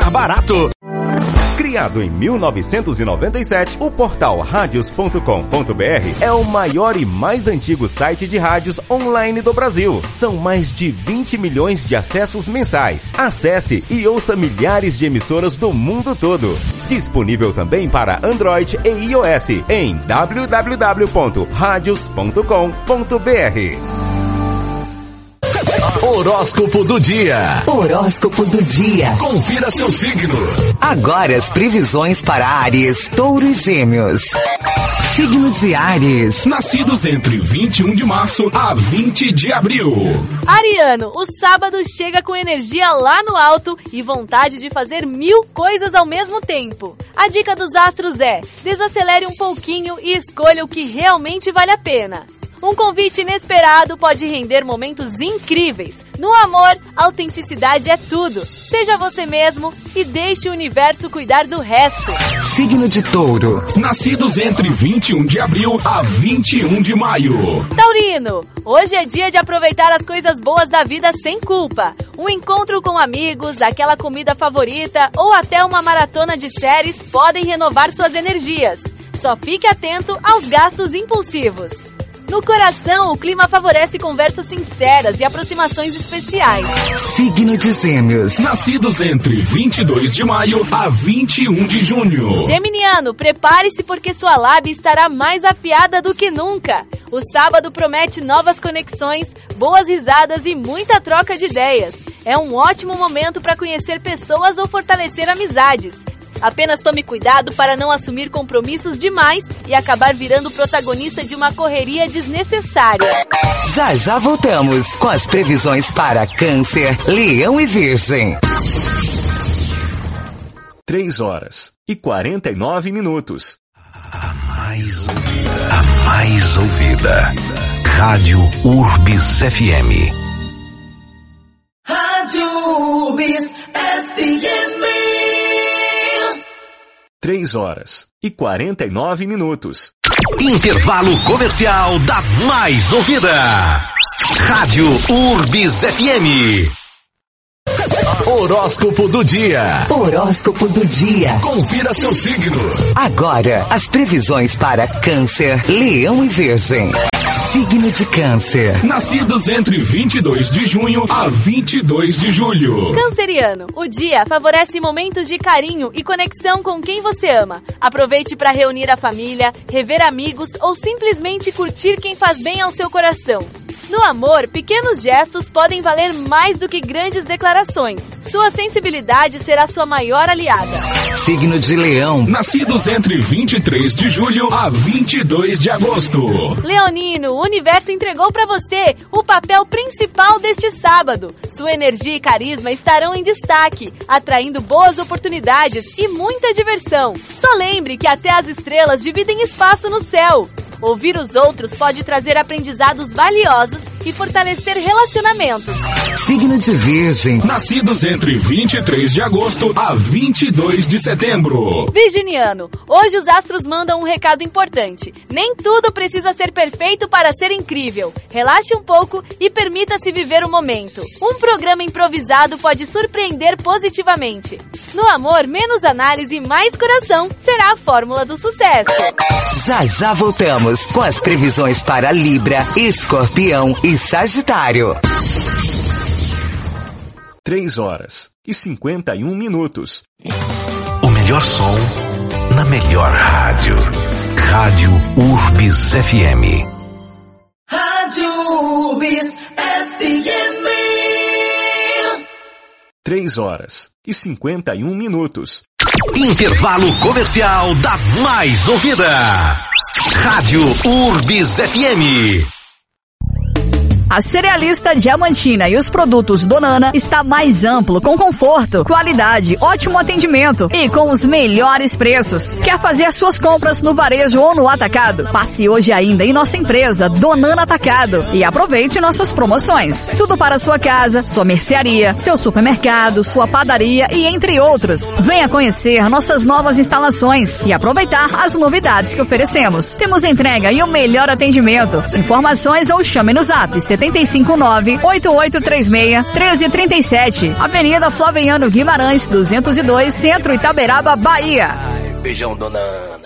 super barato. Criado em 1997, o portal radios.com.br é o maior e mais antigo site de rádios online do Brasil. São mais de 20 milhões de acessos mensais. Acesse e ouça milhares de emissoras do mundo todo. Disponível também para Android e iOS em www.radios.com.br. Horóscopo do dia. Horóscopo do dia. Confira seu signo. Agora as previsões para Áries, Touro e Gêmeos. Signo de Áries. Nascidos entre 21 de março a 20 de abril. Ariano, o sábado chega com energia lá no alto e vontade de fazer 1000 coisas ao mesmo tempo. A dica dos astros é: desacelere um pouquinho e escolha o que realmente vale a pena. Um convite inesperado pode render momentos incríveis. No amor, autenticidade é tudo. Seja você mesmo e deixe o universo cuidar do resto. Signo de Touro. Nascidos entre 21 de abril a 21 de maio. Taurino, hoje é dia de aproveitar as coisas boas da vida sem culpa. Um encontro com amigos, aquela comida favorita ou até uma maratona de séries podem renovar suas energias. Só fique atento aos gastos impulsivos. No coração, o clima favorece conversas sinceras e aproximações especiais. Signo de Gêmeos. Nascidos entre 22 de maio a 21 de junho. Geminiano, prepare-se porque sua lábia estará mais afiada do que nunca. O sábado promete novas conexões, boas risadas e muita troca de ideias. É um ótimo momento para conhecer pessoas ou fortalecer amizades. Apenas tome cuidado para não assumir compromissos demais e acabar virando protagonista de uma correria desnecessária. Já já voltamos com as previsões para Câncer, Leão e Virgem. 3h49. A mais ouvida. Rádio Urbis FM. Rádio Urbis FM. 3h49. Intervalo comercial da mais ouvida. Rádio Urbis FM. Horóscopo do dia. Horóscopo do dia. Confira seu signo. Agora, as previsões para Câncer, Leão e Virgem. Signo de Câncer. Nascidos entre 22 de junho a 22 de julho. Canceriano, o dia favorece momentos de carinho e conexão com quem você ama. Aproveite para reunir a família, rever amigos ou simplesmente curtir quem faz bem ao seu coração. No amor, pequenos gestos podem valer mais do que grandes declarações. Sua sensibilidade será sua maior aliada. Signo de Leão. Nascidos entre 23 de julho a 22 de agosto. Leonino, o universo entregou para você o papel principal deste sábado. Sua energia e carisma estarão em destaque, atraindo boas oportunidades e muita diversão. Só lembre que até as estrelas dividem espaço no céu. Ouvir os outros pode trazer aprendizados valiosos e fortalecer relacionamentos. Signo de Virgem. Nascidos entre 23 de agosto a 22 de setembro. Virginiano, hoje os astros mandam um recado importante. Nem tudo precisa ser perfeito para ser incrível. Relaxe um pouco e permita-se viver o momento. Um programa improvisado pode surpreender positivamente. No amor, menos análise e mais coração será a fórmula do sucesso. Já já voltamos com as previsões para Libra, Escorpião e Sagitário. 3h51. O melhor som na melhor rádio. Rádio Urbis FM. Rádio Urbis FM. 3h51. Intervalo comercial da mais ouvida. Rádio Urbis FM. A Cerealista Diamantina e os produtos Donana está mais amplo, com conforto, qualidade, ótimo atendimento e com os melhores preços. Quer fazer suas compras no varejo ou no atacado? Passe hoje ainda em nossa empresa Donana Atacado e aproveite nossas promoções. Tudo para sua casa, sua mercearia, seu supermercado, sua padaria e entre outros. Venha conhecer nossas novas instalações e aproveitar as novidades que oferecemos. Temos entrega e o melhor atendimento. Informações ou chame no Zap 71 459-8836-1337. Avenida Flaviano Guimarães, 202, Centro, Itaberaba, Bahia. Beijão, dona Ana.